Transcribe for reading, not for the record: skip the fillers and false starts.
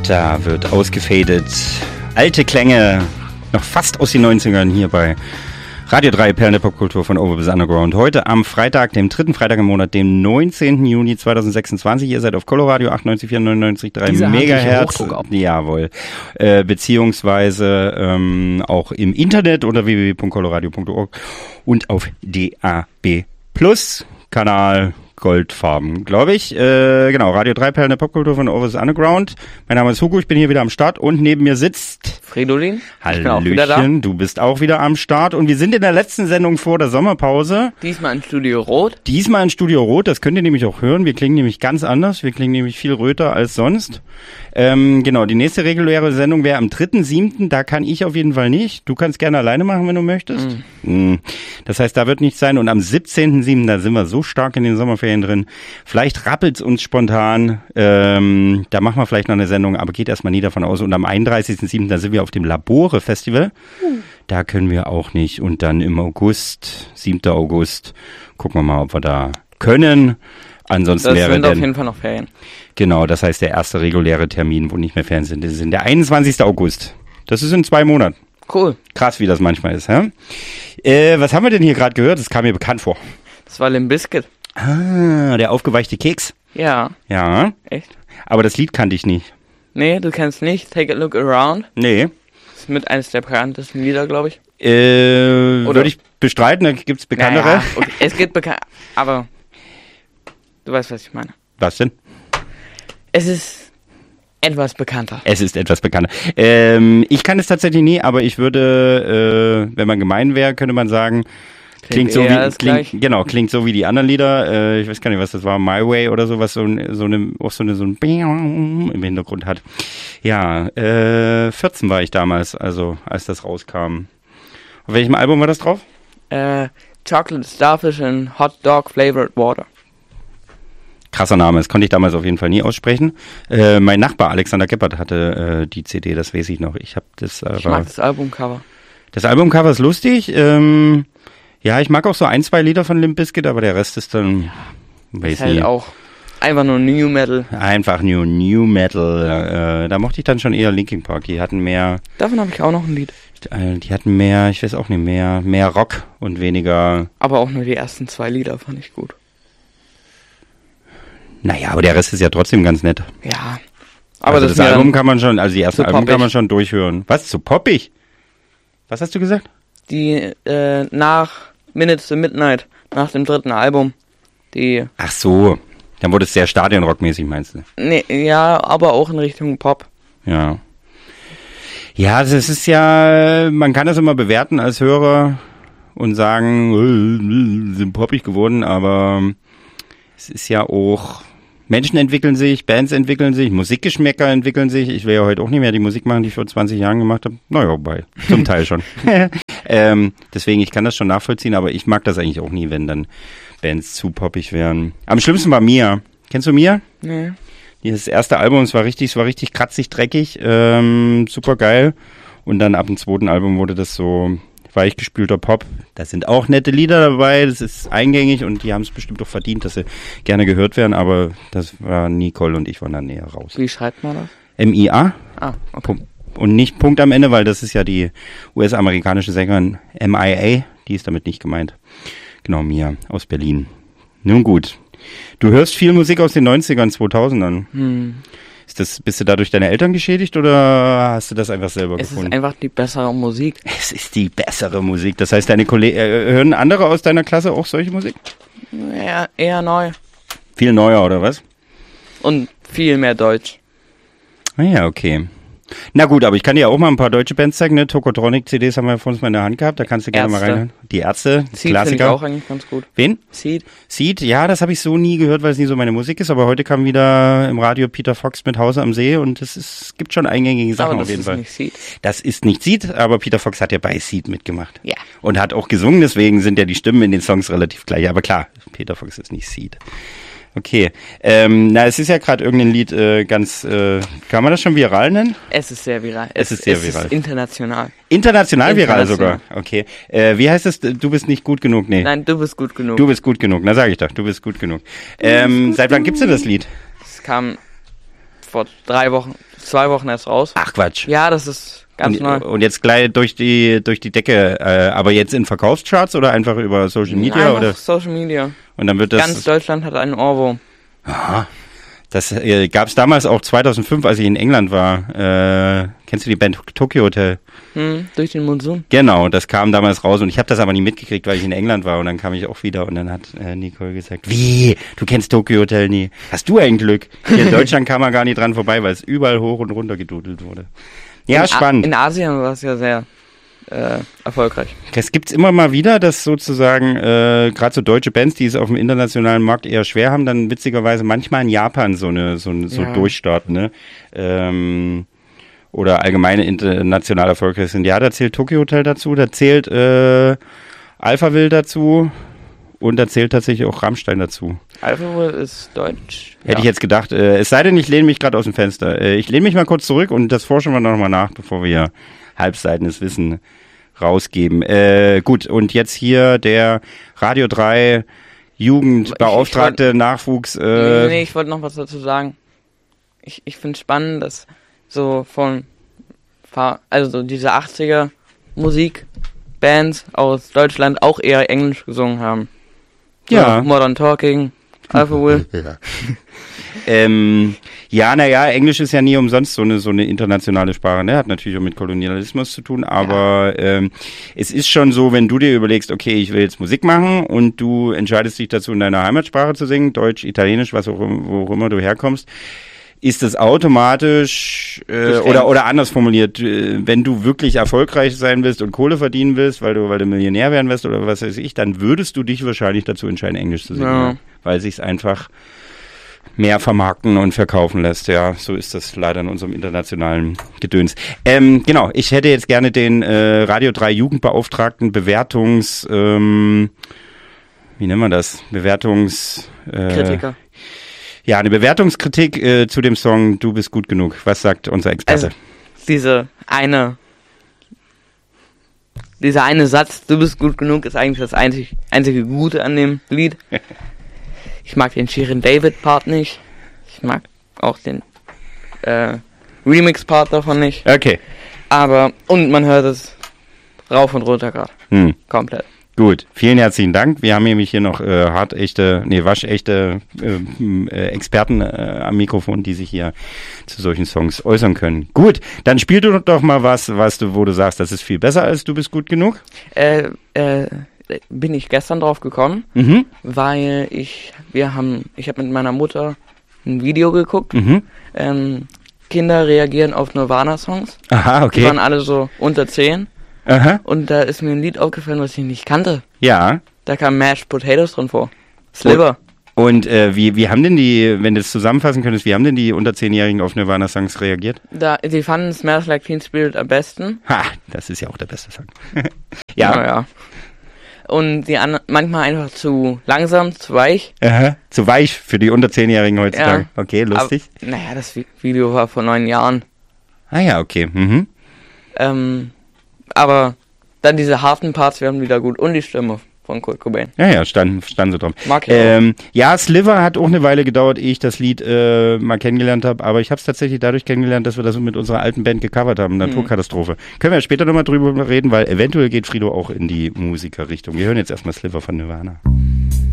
Da wird ausgefadet. Alte Klänge, noch fast aus den 90ern hier bei Radio 3, Perlen der Popkultur von Over bis Underground. Heute am Freitag, dem dritten Freitag im Monat, dem 19. Juni 2026. Ihr seid auf Coloradio 98,4, 99,3 Megahertz. Jawohl. Beziehungsweise auch im Internet unter www.coloradio.org und auf DAB Plus Kanal Goldfarben, glaube ich. Genau, Radio 3, Perlen der Popkultur von Over bis Underground. Mein Name ist Hugo, ich bin hier wieder am Start und neben mir sitzt Fridolin. Hallöchen, du bist auch wieder am Start und wir sind in der letzten Sendung vor der Sommerpause. Diesmal in Studio Rot. Das könnt ihr nämlich auch hören. Wir klingen nämlich ganz anders, wir klingen nämlich viel röter als sonst. Genau, die nächste reguläre Sendung wäre am 3.7., da kann ich auf jeden Fall nicht. Du kannst gerne alleine machen, wenn du möchtest. Das heißt, da wird nichts sein und am 17.7., da sind wir so stark in den Sommerferien drin. Vielleicht rappelt's uns spontan, da machen wir vielleicht noch eine Sendung, aber geht erstmal nie davon aus. Und am 31.7., da sind wir auf dem Labore Festival. Da können wir auch nicht. Und dann im August, 7. August, gucken wir mal, ob wir da können. Ansonsten das wäre sind auf jeden Fall noch Ferien. Genau, das heißt der erste reguläre Termin, wo nicht mehr Ferien sind, das ist der 21. August. Das ist in 2 Monaten. Cool. Krass, wie das manchmal ist. Hä? Was haben wir denn hier gerade gehört? Das kam mir bekannt vor. Das war Limp Bizkit. Ah, der aufgeweichte Keks. Ja. Ja. Echt? Aber das Lied kannte ich nicht. Nee, du kennst nicht Take a Look Around. Nee. Das ist mit eines der bekanntesten Lieder, glaube ich. Würde ich bestreiten, da gibt's bekanntere. Naja, okay. Es gibt aber du weißt, was ich meine. Was denn? Es ist etwas bekannter. Ich kann es tatsächlich nie, aber ich würde, wenn man gemein wäre, könnte man sagen, klingt so wie die anderen Lieder. Ich weiß gar nicht, was das war, My Way oder sowas, so ein im Hintergrund hat. Ja, 14 war ich damals, also als das rauskam. Auf welchem Album war das drauf? Chocolate Starfish and Hot Dog Flavored Water. Krasser Name, das konnte ich damals auf jeden Fall nie aussprechen. Mein Nachbar Alexander Geppert hatte die CD, das weiß ich noch. Ich mag das Albumcover. Das Albumcover ist lustig. Ja, ich mag auch so 1, 2 Lieder von Limp Bizkit, aber der Rest ist dann, weiß halt nicht. Auch einfach nur New Metal. Einfach nur New Metal. Da mochte ich dann schon eher Linkin Park. Die hatten mehr. Davon habe ich auch noch ein Lied. Die hatten mehr, ich weiß auch nicht, mehr Rock und weniger. Aber auch nur die ersten 2 Lieder fand ich gut. Naja, aber der Rest ist ja trotzdem ganz nett. Ja. Aber also das Album kann man schon, also die ersten Alben kann man schon durchhören. Was, zu poppig? Was hast du gesagt? Die, nach Minutes to Midnight, nach dem 3. Album, die... Ach so, dann wurde es sehr stadionrockmäßig, meinst du? Nee, ja, aber auch in Richtung Pop. Ja. Ja, also es ist ja, man kann das immer bewerten als Hörer und sagen, sind poppig geworden, aber es ist ja auch... Menschen entwickeln sich, Bands entwickeln sich, Musikgeschmäcker entwickeln sich. Ich will ja heute auch nicht mehr die Musik machen, die ich vor 20 Jahren gemacht habe. Naja, wobei, zum Teil schon. Deswegen, ich kann das schon nachvollziehen, aber ich mag das eigentlich auch nie, wenn dann Bands zu poppig wären. Am schlimmsten war Mia. Kennst du Mia? Nee. Das erste Album, es war richtig kratzig, dreckig, super geil. Und dann ab dem 2. Album wurde das so weichgespülter Pop. Da sind auch nette Lieder dabei, das ist eingängig und die haben es bestimmt auch verdient, dass sie gerne gehört werden, aber das war Nicole und ich waren dann näher raus. Wie schreibt man das? M-I-A. Ah, okay. Und nicht Punkt am Ende, weil das ist ja die US-amerikanische Sängerin M.I.A., die ist damit nicht gemeint. Genau, Mia aus Berlin. Nun gut. Du hörst viel Musik aus den 90ern, 2000ern. Bist du dadurch deine Eltern geschädigt oder hast du das einfach selber gefunden? Es ist einfach die bessere Musik. Es ist die bessere Musik. Das heißt, deine Kollegen, hören andere aus deiner Klasse auch solche Musik? Ja, eher neu. Viel neuer, oder was? Und viel mehr Deutsch. Ah ja, okay. Na gut, aber ich kann dir auch mal ein paar deutsche Bands zeigen, ne? Tokotronic-CDs haben wir vor uns mal in der Hand gehabt, da kannst du gerne mal reinhören. Die Ärzte, Seed Klassiker. finde ich auch eigentlich ganz gut. Wen? Seed, ja, das habe ich so nie gehört, weil es nie so meine Musik ist, aber heute kam wieder im Radio Peter Fox mit Hause am See und es gibt schon eingängige Sachen auf jeden Fall. Das ist nicht Seed. Das ist nicht Seed, aber Peter Fox hat ja bei Seed mitgemacht. Ja. Und hat auch gesungen, deswegen sind ja die Stimmen in den Songs relativ gleich. Aber klar, Peter Fox ist nicht Seed. Okay. Es ist ja gerade irgendein Lied kann man das schon viral nennen? Es ist sehr viral. Es ist international. International viral sogar? Okay. Wie heißt es? Du bist nicht gut genug? Nee. Nein, du bist gut genug. Du bist gut genug. Na, sag ich doch. Du bist gut genug. Seit wann gibt's denn das Lied? Es kam vor 3 Wochen, 2 Wochen erst raus. Ach Quatsch. Ja, das ist ganz neu. Und jetzt gleich durch die Decke, aber jetzt in Verkaufscharts oder einfach über Social Media? Einfach oder? Social Media. Und dann wird das... Ganz Deutschland hat einen Ohrwurm. Aha. Das gab es damals auch 2005, als ich in England war. Kennst du die Band Tokyo Hotel? Durch den Monsun. Genau, das kam damals raus und ich habe das aber nie mitgekriegt, weil ich in England war und dann kam ich auch wieder und dann hat Nicole gesagt, wie, du kennst Tokyo Hotel nie? Hast du ein Glück? Hier in Deutschland kam man gar nicht dran vorbei, weil es überall hoch und runter gedudelt wurde. Ja, spannend. In Asien war es ja sehr erfolgreich. Es gibt's immer mal wieder, dass sozusagen gerade so deutsche Bands, die es auf dem internationalen Markt eher schwer haben, dann witzigerweise manchmal in Japan so durchstarten, ne? Oder allgemeine international erfolgreich sind. Ja, da zählt Tokyo Hotel dazu, da zählt Alphaville dazu und da zählt tatsächlich auch Rammstein dazu. Alphaville ist deutsch. Hätte ich jetzt gedacht. Es sei denn, ich lehne mich gerade aus dem Fenster. Ich lehne mich mal kurz zurück und das forschen wir nochmal nach, bevor wir halbseitenes Wissen rausgeben. Gut, und jetzt hier der Radio 3 Jugendbeauftragte Nachwuchs. Nee, ich wollte noch was dazu sagen. Ich finde es spannend, dass so diese 80er Musikbands aus Deutschland auch eher Englisch gesungen haben. Ja. So Modern Talking, Alphaville. Ja. Englisch ist ja nie umsonst so eine internationale Sprache, ne? Hat natürlich auch mit Kolonialismus zu tun, aber es ist schon so, wenn du dir überlegst, okay, ich will jetzt Musik machen und du entscheidest dich dazu, in deiner Heimatsprache zu singen, Deutsch, Italienisch, wo auch immer du herkommst, ist es automatisch oder anders formuliert, wenn du wirklich erfolgreich sein willst und Kohle verdienen willst, weil du Millionär werden willst oder was weiß ich, dann würdest du dich wahrscheinlich dazu entscheiden, Englisch zu singen, ja. Weil sich's einfach mehr vermarkten und verkaufen lässt. Ja, so ist das leider in unserem internationalen Gedöns. Genau, ich hätte jetzt gerne den Radio 3 Jugendbeauftragten Bewertungs... wie nennt man das? Kritiker. Ja, eine Bewertungskritik zu dem Song Du bist gut genug. Was sagt unser Experte? Also, dieser eine Satz, du bist gut genug, ist eigentlich das einzige Gute an dem Lied. Ich mag den Shirin David Part nicht. Ich mag auch den Remix Part davon nicht. Okay. Und man hört es rauf und runter gerade. Komplett. Gut, vielen herzlichen Dank. Wir haben nämlich hier noch waschechte Experten am Mikrofon, die sich hier zu solchen Songs äußern können. Gut, dann spiel du doch mal was, wo du sagst, das ist viel besser als Du bist gut genug. Bin ich gestern drauf gekommen, weil ich habe mit meiner Mutter ein Video geguckt. Kinder reagieren auf Nirvana-Songs. Aha, okay. Die waren alle so unter 10. Aha. Und da ist mir ein Lied aufgefallen, was ich nicht kannte. Ja. Da kam Mashed Potatoes drin vor. Sliver. Und wie haben denn wenn du es zusammenfassen könntest, wie haben denn die unter 10-Jährigen auf Nirvana-Songs reagiert? Die fanden Smells Like Teen Spirit am besten. Ha, das ist ja auch der beste Song. Ja. Naja. Und die manchmal einfach zu langsam, zu weich. Aha, zu weich für die unter 10-Jährigen heutzutage. Ja. Okay, lustig. Aber, das Video war vor 9 Jahren. Ah ja, okay. Aber dann diese harten Parts werden wieder gut. Und die Stimme von Kurt Cobain. Ja, stand so drauf. Mag ich auch. Ja, Sliver hat auch eine Weile gedauert, ehe ich das Lied mal kennengelernt habe. Aber ich habe es tatsächlich dadurch kennengelernt, dass wir das mit unserer alten Band gecovert haben. Naturkatastrophe. Können wir später nochmal drüber reden, weil eventuell geht Frido auch in die Musikerrichtung. Wir hören jetzt erstmal Sliver von Nirvana.